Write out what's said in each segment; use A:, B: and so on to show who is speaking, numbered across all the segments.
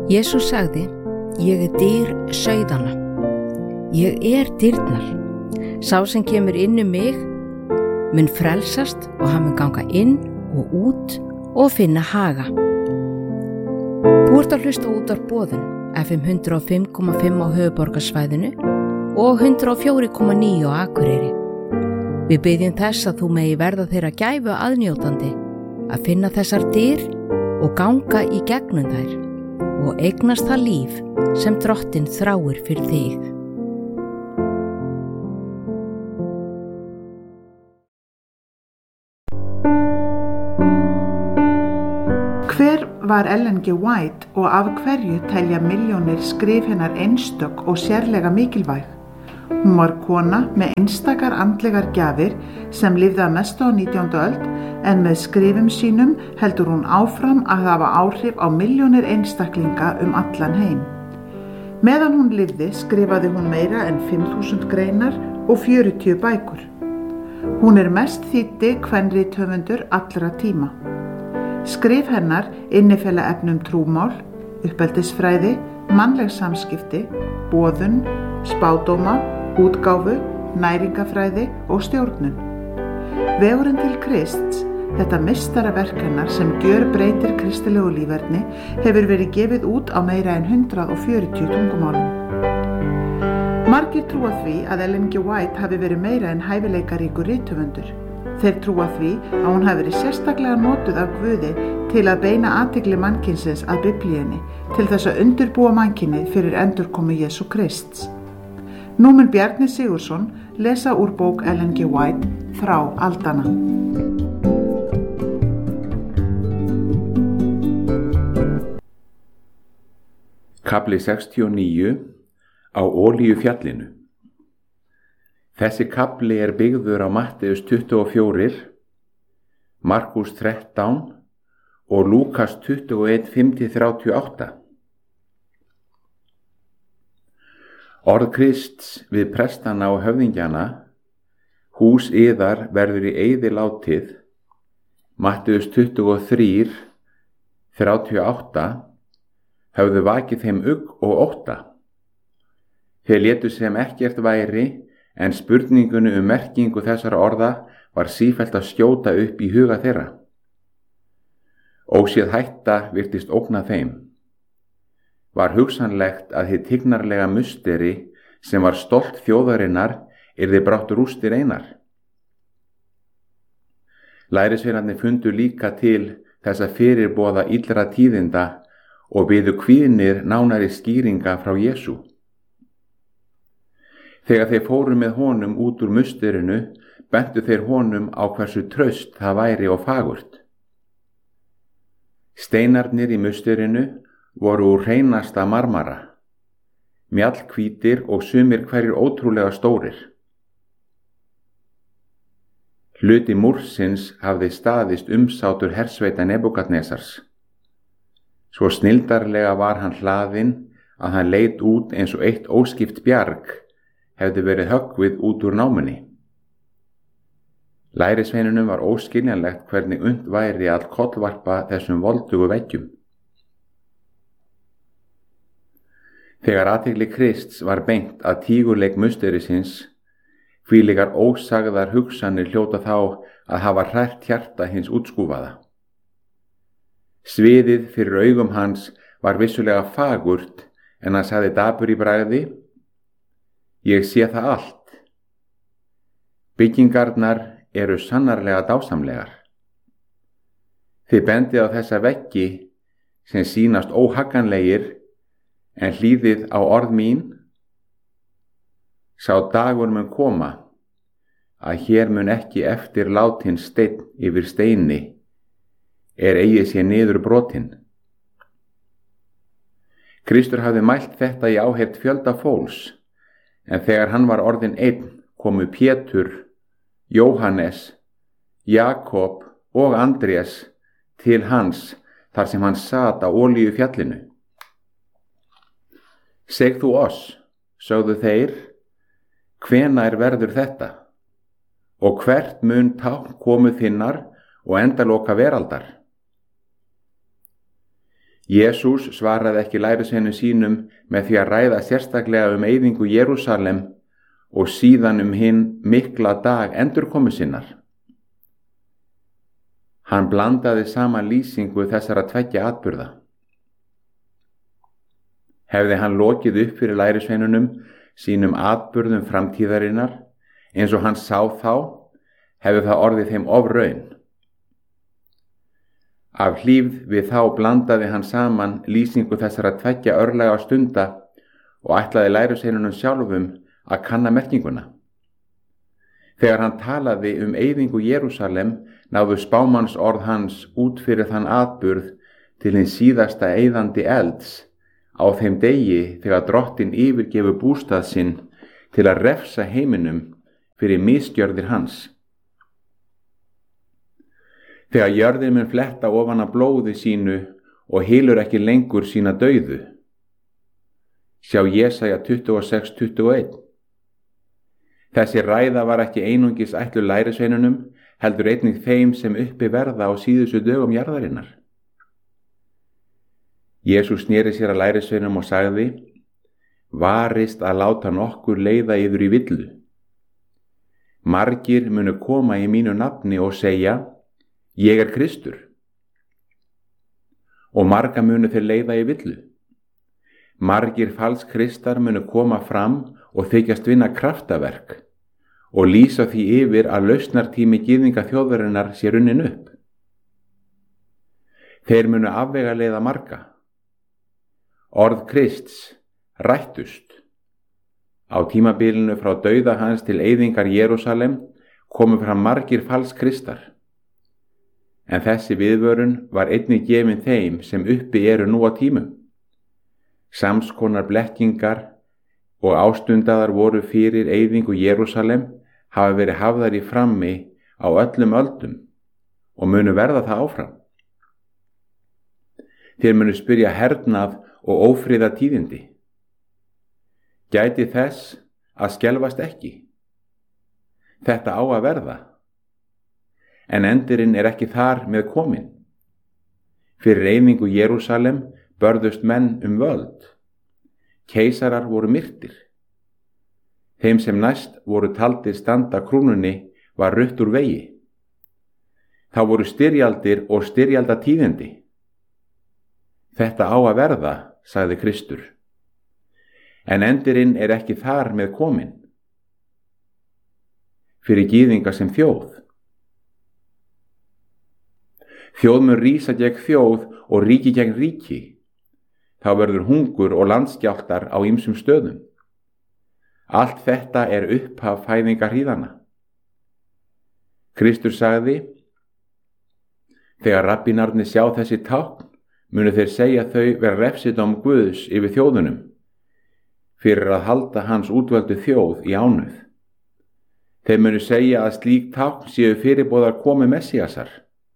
A: Jesús sagði, ég dyr sauðanna. Ég dyrnar. Sá sem kemur inn mig mun frelsast og hann mun ganga inn og út og finna haga. Þú ert að hlusta útvarp Boðun, FM 105,5 á höfuðborgarsvæðinu og 104,9 á Akureyri. Við biðjum þess að þú megi verða þeirra gæfu aðnjótandi að finna þessar dyr og ganga í gegnum þær og eignast það líf sem Drottinn þráir fyrir þig.
B: Hver var Ellen G. White og af hverju telja milljónir skrif hennar einstök og sérlega mikilvæg? Hún var kona með einstakar andlegar gjafir sem lifði að mestu á 19. öld en með skrifum sínum heldur hún áfram að hafa áhrif á milljónir einstaklinga allan heim. Meðan hún lifði skrifaði hún meira en 5.000 greinar og 40 bækur. Hún mest þýddi kvenrithöfundur allra tíma. Skrif hennar innifela efnum trúmál, uppeldisfræði, mannleg samskipti, boðun, spádóma, útgáfu, næringafræði og stjórnun. Vegurinn til Krists, þetta meistaraverk hennar sem gjörbreytir kristilegu líferni, hefur verið gefið út á meira en 140 tungumálum. Margir trúa því að Ellen G. White hafi verið meira en hæfileikaríkur rithöfundur. Þeir trúa því að hún hafi verið sérstaklega notuð af Guði til að beina athygli mannkynsins að Biblíunni, til þess að undirbúa mannkynið fyrir endurkomu Jesú Krists. Nú mun Bjarni Sigurðsson lesa úr bók Ellen G. White, Þrá aldanna.
C: Kafli 69 á Olíufjallinu. Þessi kafli byggður á Matteus 24, Markús 13 og Lúkas 21, 5-38. Orð Krists við prestana og höfðingjana, hús yðar verður í eyði látið, Matteus 23, 38, höfðu vakið þeim ugg og ótta. Þeir létu sem ekkert væri, en spurningunni merkingu þessara orða var sífellt að skjóta upp í huga þeirra. Óséð hætta virtist ógna þeim. Var hugsanlegt að hið tignarlega musteri sem var stolt þjóðarinnar yrði brátt rústir einar. Lærisveinarnir fundu líka til þessa fyrirboða illra tíðinda og biðu kvíðnir nánari skýringa frá Jesú. Þegar þeir fóru með honum út úr musterinu, bentu þeir honum á hversu traust það væri og fagurt. Steinarnir í musterinu voru úr hreinasta marmara, mjallhvítir og sumir hverjir ótrúlega stórir. Hluti múrsins hafði staðist umsátur hersveita Nebúkadnesars. Svo snildarlega var hann hlaðinn að hann leit út eins og eitt óskipt bjarg hefði verið höggvið út úr námunni. Lærisveinunum var óskiljanlegt hvernig unnt væri að kollvarpa þessum voldugu veggjum. Þegar athygli Krists var beint að tígurleik musterisins, hvílíkar ósagðar hugsanir hljóta þá að hafa hrært hjarta hins útskúfaða. Sviðið fyrir augum hans var vissulega fagurt, en hann sagði dapur í bragði, ég sé það allt. Byggingarnar eru sannarlega dásamlegar. Þið bendið á þessa veggi sem sýnast óhagganlegir, en hlýðið á orð mín. Sá dagur mun koma, að hér mun ekki eftir látinn steinn yfir steini, eigi sé niður brotinn. Kristur hafði mælt þetta í áheyrt fjölda fólks, en þegar hann var orðinn einn komu Pétur, Jóhannes, Jakob og Andrés til hans þar sem hann sat á Olíufjallinu. Seg þú oss, sögðu þeir, hvenær verður þetta? Og hvert mun tákn komu þinnar og endaloka veraldar? Jesús svaraði ekki lærisveinum sínum með því að ræða sérstaklega eyðingu Jerúsalem og síðan hinn mikla dag endurkomu sinnar. Hann blandaði saman lýsingu þessara tveggja atburða. Hefði hann lokið upp fyrir lærisveinunum sínum atburðum framtíðarinnar eins og hann sá þá, hefði það orðið þeim ofraun. Af hlífð við þá blandaði hann saman lýsingu þessara tveggja örlaga stunda og ætlaði lærisveinunum sjálfum að kanna merkinguna. Þegar hann talaði eyðingu Jerúsalem náðu spámannsorð hans út fyrir þann atburð til hins síðasta eyðandi elds á þeim degi þegar Drottinn yfirgefur bústað sinn til að refsa heiminum fyrir misgjörðir hans. Þegar jörðin mun fletta ofan af blóði sínu og hylur ekki lengur sína dauðu. Sjá Jesaja 26:21. Þessi ræða var ekki einungis ætluð lærisveinunum, heldur einnig þeim sem uppi verða á síðustu dögum jarðarinnar. Jesús sneri sér að lærisveinum og sagði: Varist að láta nokkur leiða yður í villu. Margir munu koma í mínu nafni og segja: Ég er Kristur. Og marga munu þeir leiða í villu. Margir falskristar munu koma fram og þykjast vinna kraftaverk og lýsa því yfir að lausnartími gyðinga þjóðarinnar sé runnin upp. Þeir munu afvegaleiða marga. Orð Krists rættust. Á tímabilinu frá dauða hans til eyðingar Jerúsalem komu fram margir falskristar. En þessi viðvörun var einnig gefin þeim sem uppi eru nú á tímum. Samskonar blekkingar og ástundaðar voru fyrir eyðingu Jerúsalem hafa verið hafðar í frammi á öllum öldum og munu verða það áfram. Þeir munu spyrja hernað og ófriða tíðindi. Gæti þess að skelfast ekki. Þetta á að verða. En endirinn er ekki þar með komin. Fyrir eyðingu Jerúsalem börðust menn völd. Keisarar voru myrtir. Þeim sem næst voru taldir standa krúnunni var rutt úr vegi. Þá voru styrjaldir og styrjaldatíðindi. Þetta á að verða, sagði Kristur. En endirinn er ekki þar með komin. Fyrir gyðinga sem þjóð. Þjóð mun rísa gegn þjóð og ríki gegn ríki. Þá verður hungur og landskjálftar á ýmsum stöðum. Allt þetta er upphaf fæðingarhríðanna. Kristur sagði: Þegar rabbínarnir sjá þessi tákn, munu þeir segja þau vera refsidóm Guðs yfir þjóðunum, fyrir að halda hans útvöldu þjóð í ánauð. Þeir munu segja að slík tákn séu fyrirboðar komu Messíasar.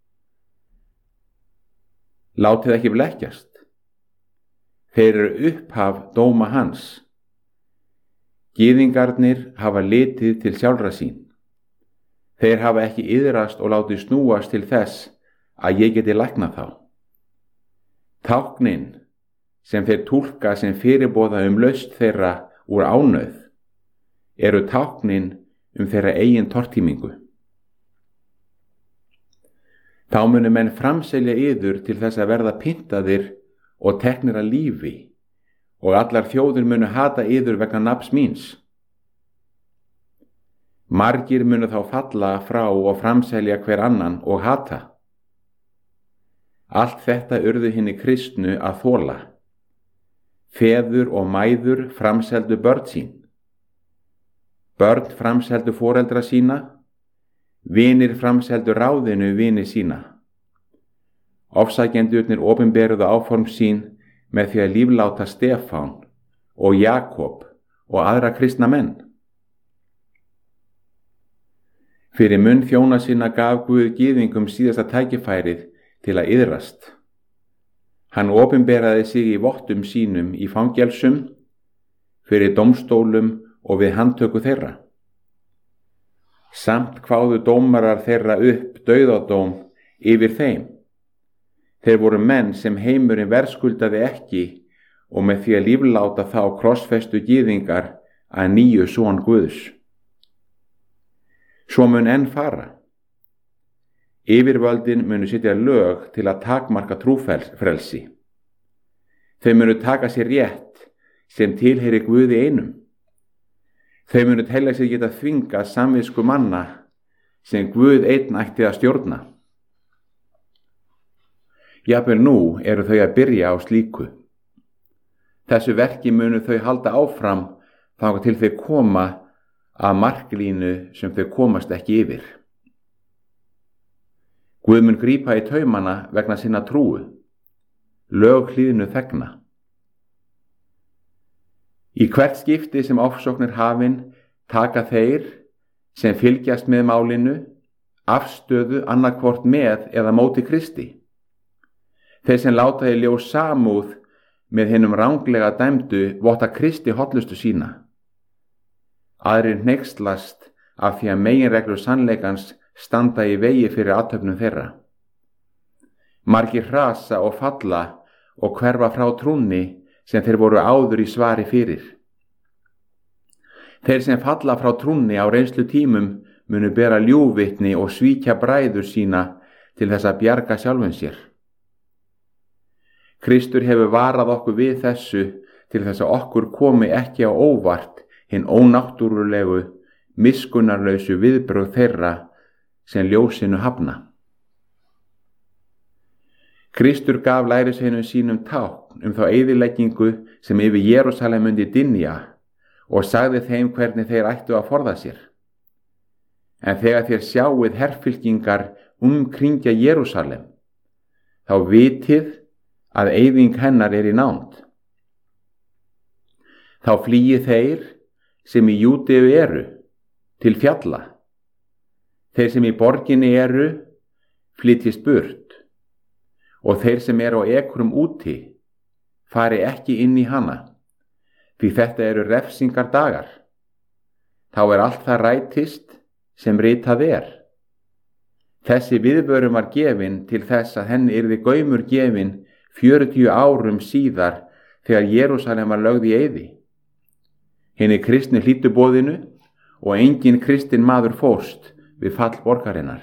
C: Látið ekki blekkjast. Þeir eru upphaf dóma hans. Gyðingarnir hafa litið til sjálfra sín. Þeir hafa ekki iðrast og látið snúast til þess að ég geti læknað þá. Táknin sem þeir túlka sem fyrirboða lausn þeirra úr ánauð eru táknin þeirra eigin tortímingu. Þá munu menn framselja yður til þess að verða pyntaðir og teknir að lífi, og allar þjóðir munu hata yður vegna nafns míns. Margir munu þá falla frá og framselja hver annan og hata. Allt þetta urðu hinni kristnu að þola. Feður og mæður framseldu börn sín. Börn framseldu foreldra sína. Vinir framseldu ráðinu vini sína. Ofsækjendurnir opinberuðu áform sín með því að lífláta Stefán og Jakob og aðra kristna menn. Fyrir munn þjóna sinna gaf Guð gyðingum síðasta tækifærið til að iðrast. Hann opinberaði sig í vottum sínum í fangelsum, fyrir dómstólum og við handtöku þeirra. Samt kváðu dómarar þeirra upp dauðadóm yfir þeim. Þeir voru menn sem heimurinn verðskuldaði ekki og með því að lífláta þá krossfestu gyðingar að nýju son Guðs. Svo mun enn fara. Yfirvöldin munu setja lög til að takmarka trúfrelsi. Þau munu taka sér rétt sem tilheyri Guði einum. Þau munu telja sig geta þvingað samvisku manna sem Guð einn ætti að stjórna. Jafnvel nú eru þau að byrja á slíku. Þessu verki munu þau halda áfram þangað til þau koma að marklínu sem þau komast ekki yfir. Guð mun grípa í taumana vegna sinna trúu, lög hlýðnu þegna. Í hvert skipti sem ofsóknir hafin taka þeir sem fylgjast með málinu afstöðu annarkvort með eða móti Kristi. Þeir sem láta í ljós samúð með hinum ranglega dæmdu votta Kristi hollustu sína. Aðrir hneykslast af því að meginreglur sannleikans standa í vegi fyrir athöfnum þeirra. Margir hrasa og falla og hverfa frá trúnni sem þeir voru áður í svari fyrir. Þeir sem falla frá trúnni á reynslu tímum munu bera ljúfvitni og svíkja bræður sína til þess að bjarga sjálfum sér. Kristur hefur varað okkur við þessu til þess að okkur komi ekki á óvart hinn ónáttúrulegu, miskunnarlausu viðbrögð þeirra sem ljósinu hafna. Kristur gaf lærisveinum sínum tákn þá eyðileggingu sem yfir Jerúsalem mundi dynja og sagði þeim hvernig þeir ættu að forða sér. En þegar þér sjáið herfylkingar umkringja Jerúsalem, þá vitið að eyðing hennar í nánd. Þá flýi þeir sem í Júdeu eru til fjalla. Þeir sem í borginni eru flytjist burt og þeir sem eru á ekrum úti fari ekki inn í hana, því þetta eru refsingar dagar. Þá allt það rætist sem ritað er. Þessi viðvörun var gefin til þess að henni yrði gaumur gefin 40 árum síðar þegar Jerúsalem var lögð í eyði. Hinni kristni hlýddu boðinu og engin kristinn maður fórst við fall borgarinnar.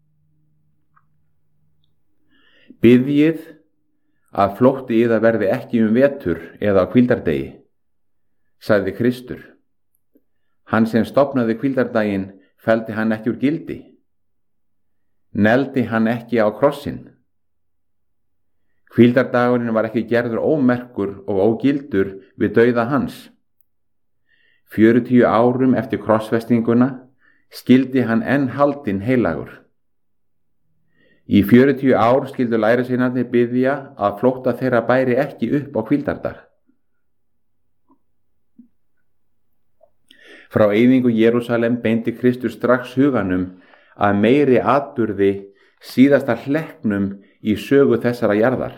C: Biðjið að flótti yðar verði ekki vetur eða á hvíldardegi, sagði Kristur. Hann sem stofnaði hvíldardaginn felldi hann ekki úr gildi. Neldi hann ekki á krossinn. Hvíldardagurinn var ekki gerður ómerkur og ógildur við dauða hans. 40 árum eftir krossfestinguna skildi hann enn haldinn heilagur. Í 40 ár skildu lærisveinarnir biðja að flótta þeirra bæri ekki upp á hvíldardag. Frá eyðingu Jerúsalem beindi Kristur strax huganum að meiri atburði síðasta hlekknum í sögu þessara jarðar.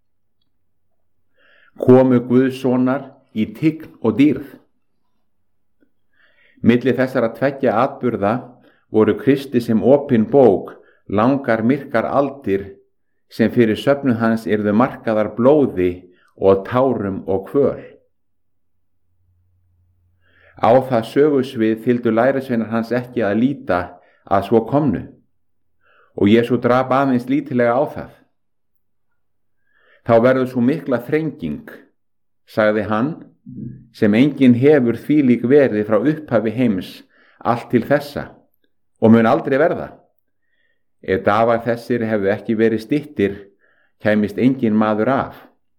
C: Komu Guðssonar í tign og dýrð. Milli þessara tveggja atburða voru Kristi sem opin bók langar myrkar aldir sem fyrir söfnuð hans yrðu markaðar blóði og tárum og kvöl. Á það sögusvið þyldu lærisveinar hans ekki að líta að svo komnu og Jesú drap aðeins lítilega á það. Þá verður svo mikla þrenging, sagði hann, sem enginn hefur þvílík verið frá upphafi heims allt til þessa og mun aldrei verða. Ef dagar þessir hefðu ekki verið styttir, kæmist enginn maður af.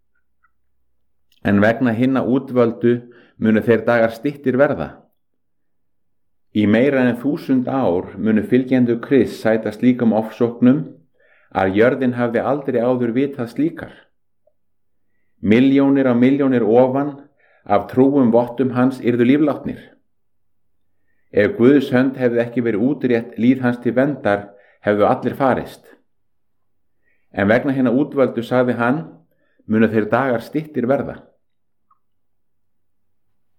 C: En vegna hinna útvöldu munu þeir dagar styttir verða. Í meira en 1000 ár munu fylgjendur Krists sæta slíkum ofsóknum að jörðin hafði aldrei áður vitað slíkar. Milljónir á milljónir ofan af trúum vottum hans yrðu líflátnir. Ef Guðs hönd hefði ekki verið útrétt líð hans til verndar, hefðu allir farist. En vegna hinna útvöldu sagði hann, munu þeir dagar styttir verða.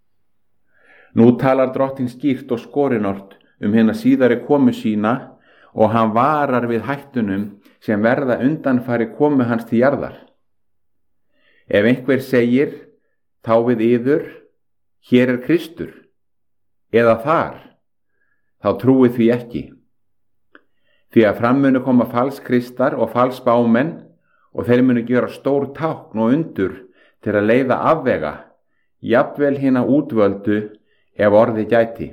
C: Nú talar drottinn skýrt og skorinort hinna síðari komu sína og hann varar við hættunum sem verða undanfari komu hans til jarðar. Ef einhver segir þá við yður, hér Kristur, eða þar, þá trúið því ekki. Því að fram munu koma falskristar og falsbámenn og þeir munu gera stór tákn og undur til að leiða afvega, jafnvel hina útvöldu ef orði gæti.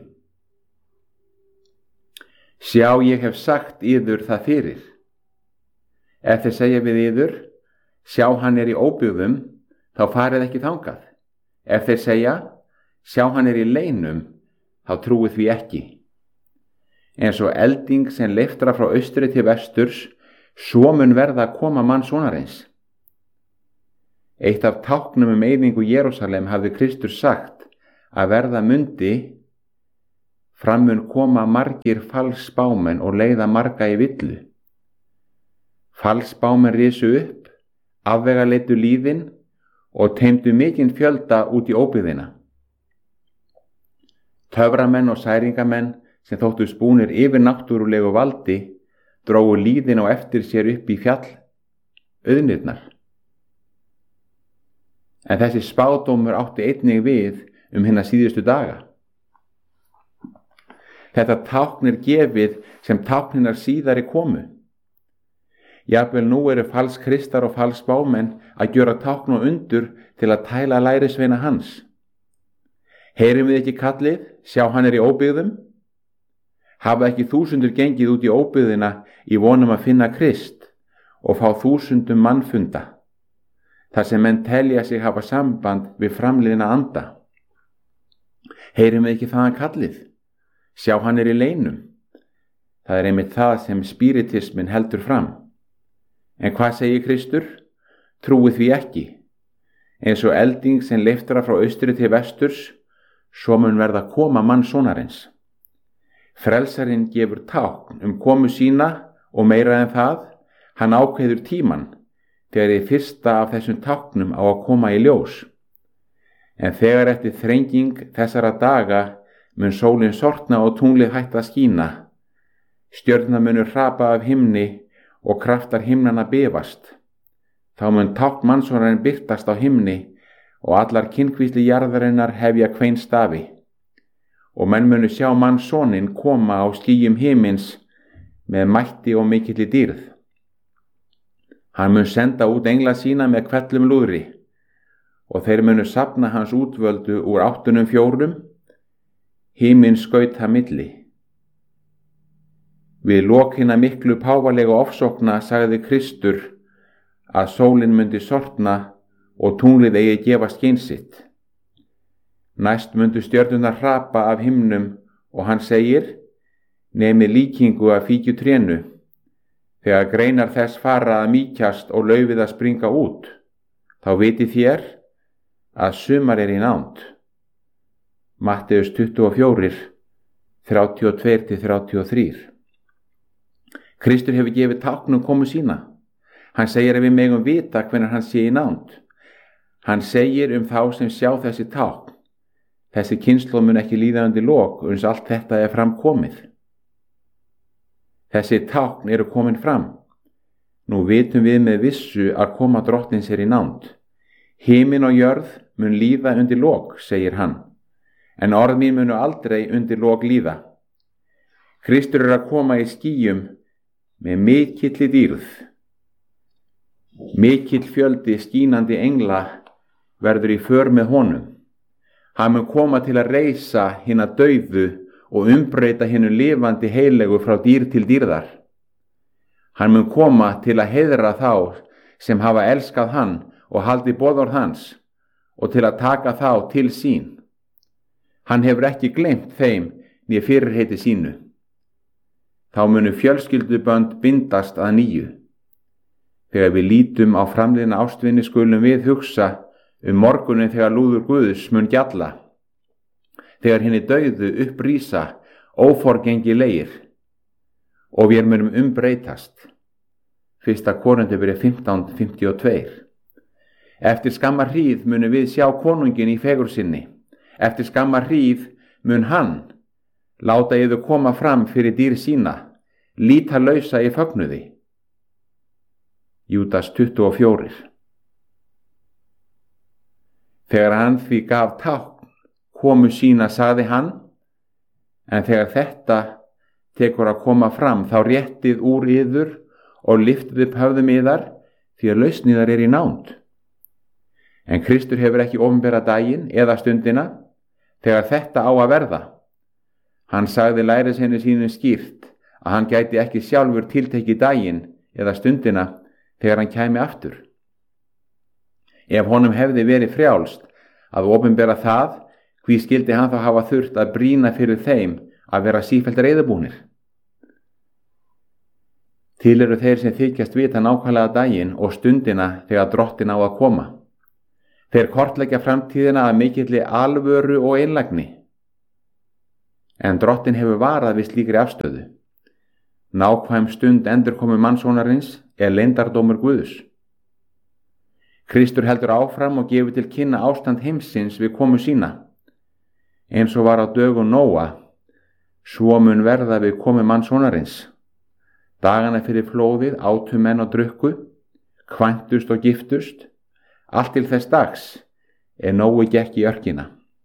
C: Sjá, ég hef sagt yður það fyrir. Ef þeir segja við yður, sjá hann í óbyggðum, þá farið ekki þangað. Ef þeir segja, sjá hann í leynum, þá trúið því ekki. En svo elding sem leiftra frá austri til vesturs, svo mun verða að koma mannssonarins. Eitt af táknum eyðingu Jerúsalem hafði Kristur sagt að verða mundi, fram mun koma margir falsbámenn og leiða marga í villu. Falsbámenn risu upp, afvegaleitu lífin og teymdu mikinn fjölda út í óbyggðina. Töframenn og særingamenn sem þóttu spúnir yfir náttúrulegu valdi drógu líðin á eftir sér upp í fjall auðnirnar. En þessi spádómur átti einnig við hina síðustu daga. Þetta tákn gefið sem tákninar síðari komu. Jafnvel nú eru falskristar og falsbámenn að gjöra tákn og undur til að tæla lærisveina hans. Heyrum við ekki kallið, sjá hann í óbyggðum? Hafa ekki þúsundur gengið út í óbyggðina í vonum að finna Krist og fá þúsundum mannfunda, þar sem menn telja sig hafa samband við framliðna anda? Heyrum við ekki þaðan kallið, sjá hann í leynum? Það er einmitt það sem spiritismin heldur fram. En hvað segir Kristur? Trúið því ekki. Eins og elding sem leiftra frá austri til vesturs, svo mun verða að koma mannssonarins. Frelsarinn gefur tákn komu sína og meira en það, hann ákveður tíman þegar í fyrsta af þessum táknum á að koma í ljós. En þegar eftir þrenging þessara daga mun sólin sortna og tunglið hætta að skína, stjörnurnar munu hrapa af himni og kraftar himnanna bifast. Þá mun tákn mannssonarinn birtast á himni og allar kynkvísli jarðarinnar hefja kvein stafi. Og menn munu sjá mannssoninn koma á skýjum himins með mætti og mikilli dýrð. Hann mun senda út engla sína með hvellum lúðri og þeir munu safna hans útvöldu úr 8 himins skauta milli. Við lok hinna miklu páfalega ofsókna sagði Kristur að sólin mundi sortna og tunglið eigi gefa skein sitt. Næst mundu stjörnurnar hrapa af himnum og hann segir, nemi líkingu af fíkjutrénu, þegar greinar þess fara að mýkjast og laufið að springa út, þá vitið þér að sumar í nánd. Matteus 24, 32-33. Kristur hefur gefið tákn komu sína. Hann segir að við megum vita hvenær hann sé í nánd. Hann segir þá sem sjá þessi tákn, þessi kynslóð mun ekki líða undir lok uns allt þetta er fram komið. Þessi tákn eru komin fram. Nú vitum við með vissu að koma drottins í nánd. Himin og jörð mun líða undir lok, segir hann, en orð mín munu aldrei undir lok líða. Kristur að koma í skýjum með mikilli dýrð. Mikill fjöldi skínandi engla verður í för með honum. Hann mun koma til að reisa hina dauðu og umbreyta hinu lifandi heilegu frá dýr til dýrðar. Hann mun koma til að heiðra þá sem hafa elskað hann og haldið boðorð hans og til að taka þá til sín. Hann hefur ekki gleymt þeim né fyrirheiti sínu. Þá munu fjölskyldubönd bindast að nýju. Þegar við lítum á framliðna ástvinni skulum við hugsa morgunin þegar lúður Guðs mun gjalla. Þegar hinni dauðu upprísa óforgengilegir og við munum umbreytast. 1. Korinthubréf 15:52. Eftir skamma hríð munum við sjá konungin í fegur sinni. Eftir skamma hríð mun hann láta yður koma fram fyrir dýr sína, líta lausa í fögnuði. Júdas 24. Þegar hann því gaf tákn komu sína, sagði hann, en þegar þetta tekur að koma fram, þá réttið úr yður og lyftið upp höfðum yðar, því að lausn yðar í nánd. En Kristur hefur ekki opinberað daginn eða stundina, þegar þetta á að verða. Hann sagði lærisveinum sínum skýrt að hann gæti ekki sjálfur tiltekið daginn eða stundina þegar hann kæmi aftur. Ef honum hefði verið frjálst að opinbera það, hví skildi hann þá hafa þurft að brýna fyrir þeim að vera sífellt reiðubúnir. Til eru þeir sem þykjast vita nákvæmlega daginn og stundina þegar Drottinn á að koma. Þeir kortleggja framtíðina af mikilli alvöru og einlægni. En Drottinn hefur varað við slíkri afstöðu. Nákvæm stund endurkomu mannssonarins leyndardómur Guðs. Kristur heldur áfram og gefur til kynna ástand heimsins við komu sína. Eins og var á dögum Nóa, svo mun verða við komu mannssonarins. Dagana fyrir flóðið átu menn og drukku, kvæntust og giftust, allt til þess dags Nói gekk í örkina.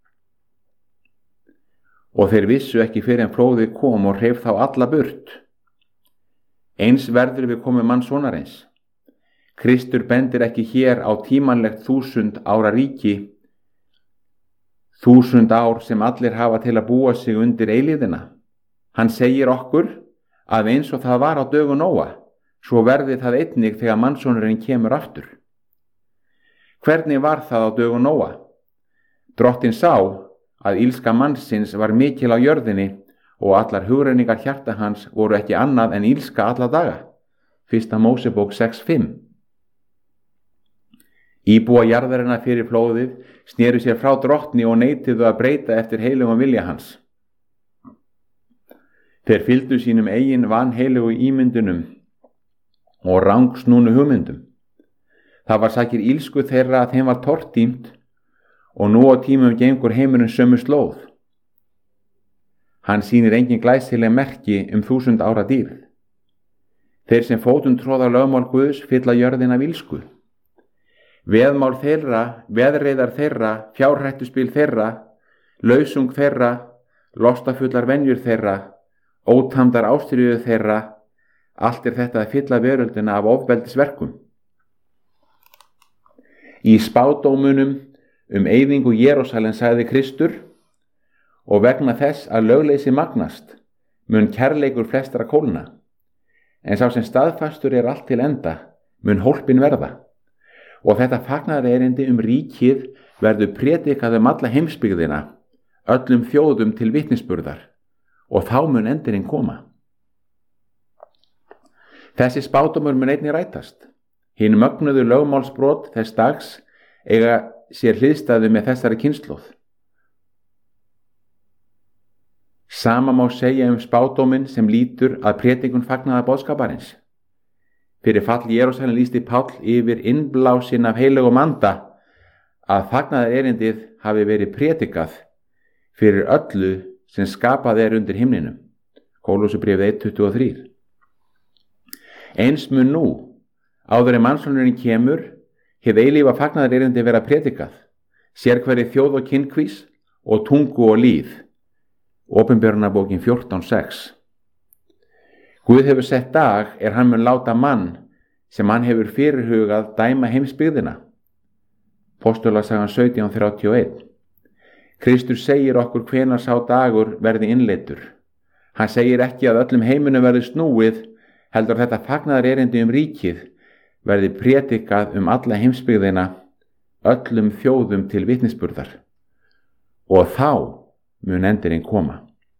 C: Og þeir vissu ekki fyrir en flóðið kom og hreif þá alla burt. Eins verður við komu mannssonarins. Kristur bendir ekki hér á tímanlegt 1000 ára ríki, 1000 ár sem allir hafa til að búa sig undir eilíðina. Hann segir okkur að eins og það var á dögum Nóa, svo verði það einnig þegar mannssonurinn kemur aftur. Hvernig var það á dögum Nóa? Drottinn sá að illska mannsins var mikil á jörðinni og allar hugrenningar hjarta hans voru ekki annað en illska alla daga. 1. Mósebók 6:5. Íbúa jarðarinnar fyrir flóðið sneru sér frá Drottni og neituðu að breyta eftir heilugum vilja hans. Þeir fylgdu sínum eigin vanheilegu ímyndunum og rangsnúnu hugmyndum. Það var sakir illsku þeirra að þeim var tortímt og nú á tímum gengur heimurinn sömu slóð. Hann sýnir engin glæsileg merki 1000 ára dýrð. Þeir sem fótum tróða lögmál Guðs fylla jörðina af illsku. Veðmál þeirra, veðreiðar þeirra, fjárhættuspil þeirra, lausung þeirra, lostafullar venjur þeirra, ótamdar ástríðu þeirra, allt þetta að fylla veröldina af ofbeldisverkum. Í spádómunum eyðingu Jerúsalem sagði Kristur, og vegna þess að lögleysi magnast mun kærleikur flestra kólna, en sá sem staðfastur allt til enda mun hólpin verða. Og þetta fagnaðarerindi ríkið verður prédikað alla heimsbyggðina, öllum þjóðum til vitnisburðar, og þá mun endurinn koma. Þessi spádómur mun einnig rætast. Hinn mögnuðu lögmálsbrot þess dags eiga sér hliðstæðu með þessari kynslóð. Sama má segja spádóminn sem lítur að prédikun fagnaðarboðskaparins. Fyrir fall Jerúsalem lýsti Páll yfir innblásin af heilögum anda að fagnaðarerindið hafi verið prédikað fyrir öllu sem skapað undir himninum. Kólussubréfið 1:23. Eins mun nú, áður en mannssonurinn kemur, hið eilífa fagnaðarerindi vera prédikað, sérhverri þjóð og kynkvís og tungu og líð. Opinberunarbókin 14:6. Guð hefur sett dag hann mun láta mann sem hann hefur fyrirhugað dæma heimsbyggðina. Postulasagan 17:31. Kristur segir okkur hvenær sá dagur verði innleiddur. Hann segir ekki að öllum heiminum verði snúið, heldur þetta fagnaðarerindi ríkið verði prédikað alla heimsbyggðina, öllum þjóðum til vitnisburðar. Og þá mun endurinn koma.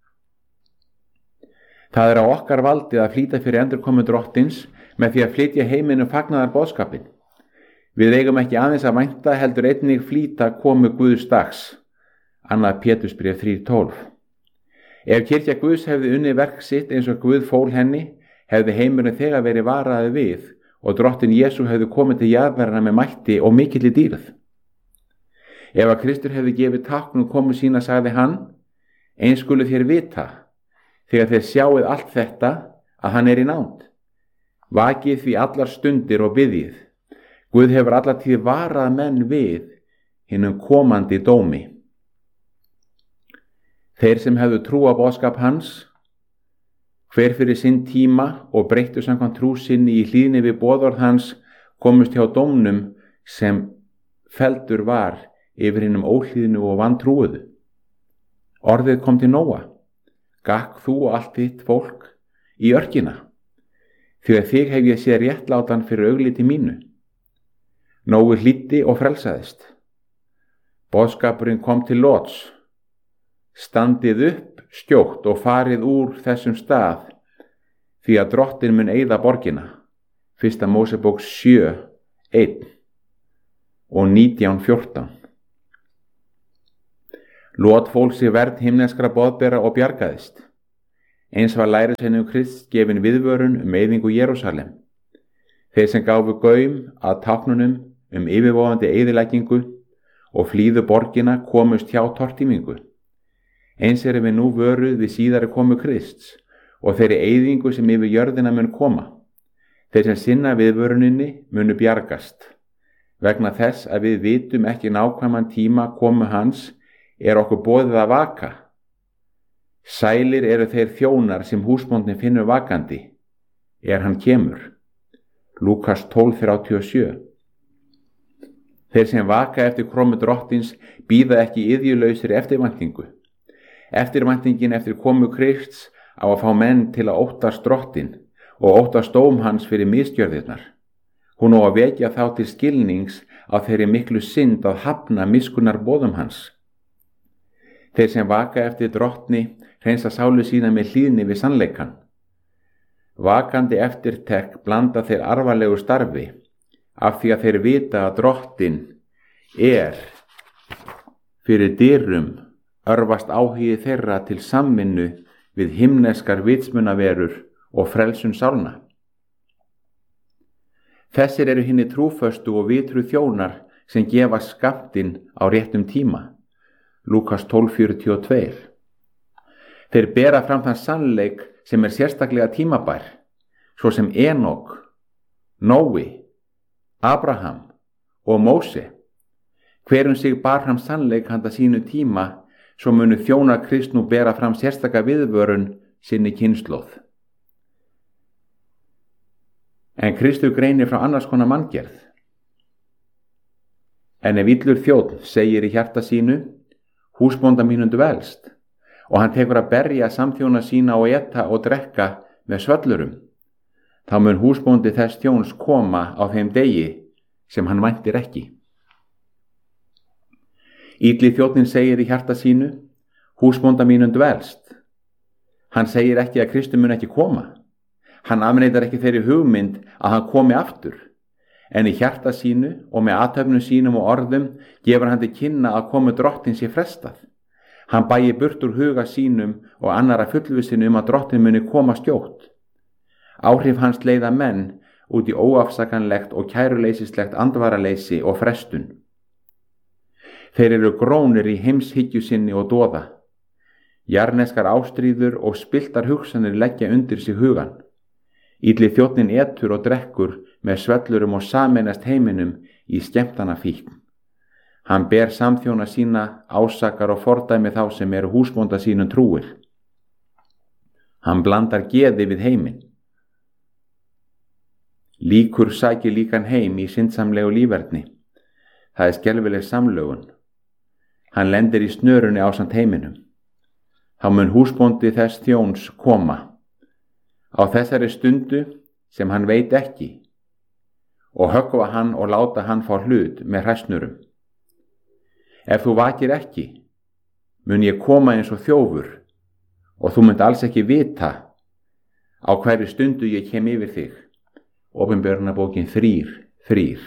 C: Það á okkar valdið að flýta fyrir endurkomu Drottins með því að flytja heiminum fagnaðarboðskapinn. Við eigum ekki aðeins að vænta, heldur einnig flýta komu Guðs dags. 2. Pétursbréf 3:12. Ef kirkja Guðs hefði unnið verk sitt eins og Guð fól henni, hefði heimurinn þegar verið varaði við og Drottinn Jesú hefði komið til jarðarinnar með mætti og mikilli dýrð. Ef að Kristur hefði gefið tákn komu sína, sagði hann, eins skulu þér vita, þegar þér sjáið allt þetta, að hann er í nánd. Vakið því allar stundir og biðjið. Guð hefur alla tíð varað menn við hinum komandi dómi. Þeir sem hefðu trú á boðskap hans, hver fyrir sinn tíma og breyttu samkvæmt trú sinni í hlýðni við boðorð hans, komust hjá dómnum sem felldur var yfir hinum óhlýðnu og vantrúuðu. Orðið kom til Nóa: gakk þú og allt þitt fólk í örkina, því að þig hef ég séð réttlátan fyrir augliti mínu. Nói hlýddi og frelsaðist. Boðskapurinn kom til Lóts: standið upp skjótt og farið úr þessum stað, því að Drottinn mun eyða borgina. 1. Mósebók 7:1 og 19:14. Lót fól sig verð himneskra boðbera og bjargaðist. Eins var lærisveinum Krists gefin viðvörun eyðingu Jerúsalem. Þeir sem gáfu gaum að táknunum yfirvofandi eyðileggingu og flýðu borgina komust hjá tortímingu. Eins erum við nú vöruð við síðari komu Krists og þeirri eyðingu sem yfir jörðina mun koma. Þeir sem sinna viðvöruninni munu bjargast. Vegna þess að við vitum ekki nákvæman tíma komu hans er okkur boðið að vaka. Sælir eru þeir þjónar sem húsbóndinn finnur vakandi, hann kemur. Lúkas 12:37. Þeir sem vaka eftir komu Drottins bíða ekki iðjulausir eftirvæntingu. Eftirvæntingin eftir komu Krists á að fá menn til að óttast Drottinn og óttast dóm hans fyrir misgjörðirnar. Hún á að vekja þá til skilnings á þeirri miklu synd að hafna miskunnar boðum hans. Þeir sem vaka eftir Drottni hreinsa sálu sína með hlýðni við sannleikann. Vakandi eftirtekk blanda þeir arfalegu starfi, af því að þeir vita að Drottinn fyrir dyrum, örvast áhugi þeirra til samvinnu við himneskar vitsmunaverur og frelsun sálna. Þessir eru hinni trúföstu og vitru þjónar sem gefa skammtinn á réttum tíma. Lúkas 12:42. Þeir bera fram þann sannleik sem er sérstaklega tímabær, svo sem Enok, Nói, Abraham og Móse. Hver sig bar fram sannleik handa sínu tíma, svo munu þjónar Krist nú bera fram sérstaka viðvörun sinni kynslóð. En Kristur greinir frá annars konar manngerð. En ef illur þjónn segir í hjarta sínu: húsbónda mínum dvelst, og hann tekur að berja samþjóna sína og eta og drekka með svöllurum, þá mun húsbóndi þess þjóns koma á þeim degi sem hann væntir ekki. Illi þjónninn segir í hjarta sínu: húsbónda mínum dvelst. Hann segir ekki að Kristur mun ekki koma. Hann afneitar ekki þeirri hugmynd að hann komi aftur, en í hjarta sínu og með athöfnum sínum og orðum gefur hann til kynna að komu Drottins sé frestað. Hann bægi burt úr huga sínum og annara fullvissinu að Drottinn muni koma skjótt. Áhrif hans leiða menn út í óafsakanlegt og kæruleysislegt andvaraleysi og frestun. Þeir eru grónir í heimshyggju sinni og doða. Jarneskar ástríður og spiltar hugsanir leggja undir sig hugan. Illi þjónninn etur og drekkur með svöllurum og sameinast heiminum í skemmtana fíkn. Hann ber samþjóna sína, ásakar og fordæmi þá sem eru húsbónda sínum trúir. Hann blandar geði við heiminn. Líkur sækir líkan heim í syndsamlegu líferni. Það skelfileg samlögun. Hann lendir í snörunni ásamt heiminum. Þá mun húsbóndi þess þjóns koma. Á þessari stundu sem hann veit ekki, og höggva hann og láta hann fá hlut með hræsnurum. Ef þú vakir ekki, mun ég koma eins og þjófur, og þú munt alls ekki vita á hverju stundu ég kem yfir þig. Opinberunarbókin 3:3.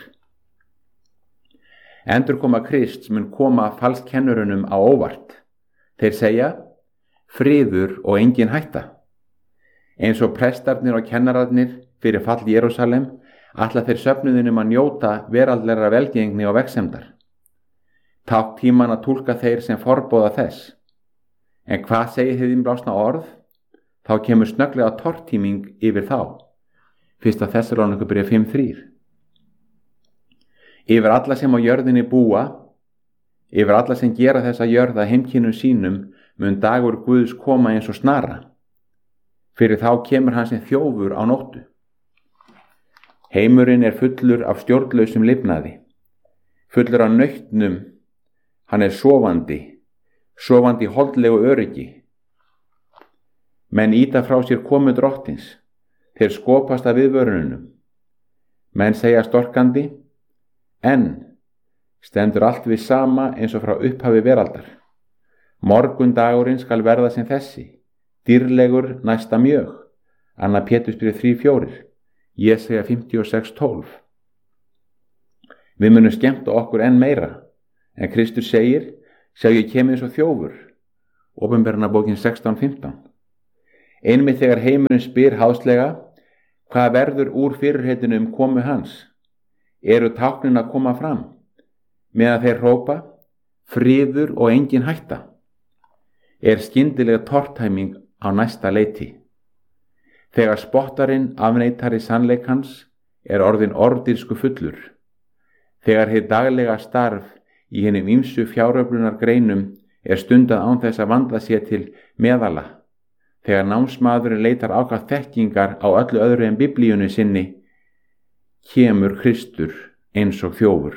C: Endurkoma Krists mun koma falskennurunum á óvart. Þeir segja: friður og engin hætta. Eins og prestarnir og kennararnir fyrir fall Jerúsalem ætla þeir söfnuðinum að njóta veraldlegra velgengni og vegsemdar. Ták tíman að túlka þeir sem forbóða þess. En hvað segir hið innblásna orð? þá kemur snögglega tortíming yfir þá. 1. Þessalónikubréf 5:3. Yfir alla sem á jörðinni búa, yfir alla sem gera þessa jörð að heimkynnum sínum, mun dagur Guðs koma eins og snara. Fyrir þá kemur hann sem þjófur á nóttu. Heimurinn er fullur af stjórnlausum lifnaði, fullur af nautnum, hann er sofandi holdlegu öryggi. Menn ýta frá sér komu drottins, þeir skopast af viðvörunum. Menn segja storkandi, en stendur allt við sama eins og frá upphafi veraldar. Morgundagurinn skal verða sem þessi, dýrlegur næsta mjög. 2. Pétursbréf 3:4, Jesaja 56:12. Við munum skemmta okkur enn meira, en Kristur segir, sjá ég kem eins og þjófur. Opinberunarbókin 16:15. Einmitt þegar heimurinn spyr háðslega, hvað verður úr fyrirheitinu komu hans? Eru táknin að koma fram? Meðan þeir hrópa, friður og engin hætta. Er skyndilega tortæming á næsta leiti. Þegar spottarinn afneitari sannleikans er orðin ordirsku fullur. Þegar hið daglega starf í hinum ýmsu fjáröflunar greinum er stundað án þess að vandla sér til meðala. Þegar námsmaðurinn leitar ákvað þekkingar á öllu öðru en biblíunni sinni, kemur Kristur eins og þjófur.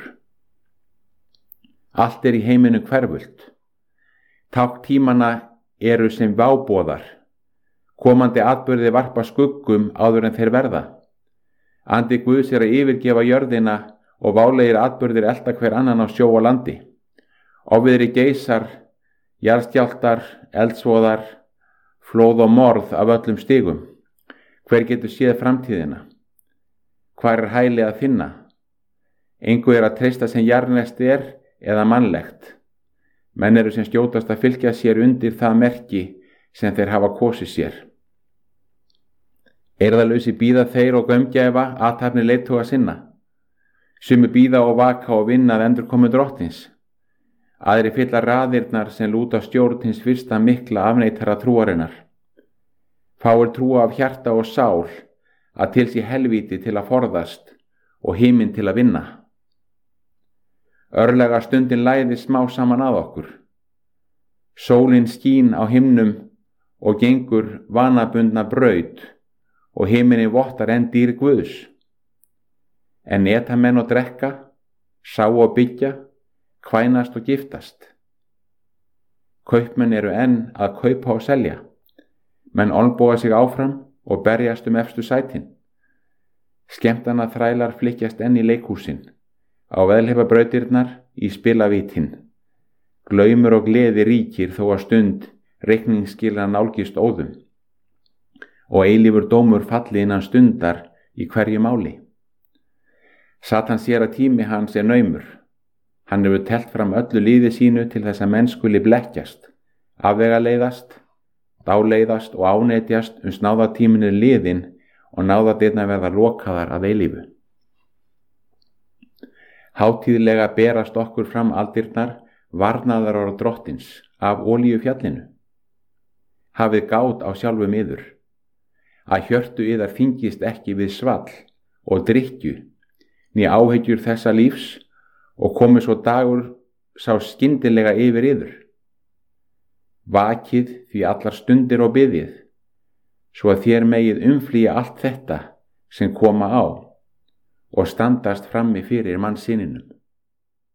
C: Allt er í heiminu hverfult. Tákn tímanna eru sem váboðar. Komandi atburði varpa skuggum áður en þeir verða. Andi Guðs er að yfirgefa jörðina og válegir atburðir elta hver annan á sjó og landi. Ofviðri geysar, jarðskjálftar, eldsvoðar, flóð og morð af öllum stigum. Hver getur séð framtíðina? Hvar er hæli að finna? Engu er að treysta sem jarðnest er eða mannlegt. Menn eru sem skjótast að fylgja sér undir það merki sem þeir hafa kosið sér. Eirðalausi bíða þeir og gaumgæfa athafnir leiðtoga sinna. Sumir bíða og vaka og vinna að endurkomu drottins. Aðrir fylla raðirnar sem lúta stjórn hins fyrsta mikla afneitara trúarinnar. Fáir trúa af hjarta og sál að til sé helvíti til að forðast og himinn til að vinna. Örlega stundin læði smá saman að okkur. Sólin skín á himnum og gengur vanabundna braut og himinni vottar enn dýr Guðs. En eta menn og drekka, sá og byggja, kvænast og giftast. Kaupmenn eru enn að kaupa og selja. Menn olnboga sig áfram og berjast efstu sætin. Skemmtana þrælar flykkjast enn í leikhúsin, á veðhlaupabrautirnar í spilavítin. Glaumur og gleði ríkir þó að stund reikningsskila nálgist óðum. Og eilífur dómur falli innan stundar í hverju máli. Satan sér að tími hans er naumur. Hann hefur telt fram öllu líði sínu til þess að menn skuli blekkjast, afvegaleiðast, dáleiðast og ánetjast snáðatíminn er liðinn og náðadirnar verða lokaðar að eilífu. Hátíðlega berast okkur fram aldirnar varnaðarorð drottins af olíufjallinu. Hafið gát á sjálfum yður, að hjörtu yðar þyngist ekki við svall og drykkju, né áhyggjur þessa lífs, og komi svo dagur sá skyndilega yfir yður. Vakið því allar stundir og biðið, svo að þér megið umflýja allt þetta sem koma á og standast frammi fyrir mannssyninum.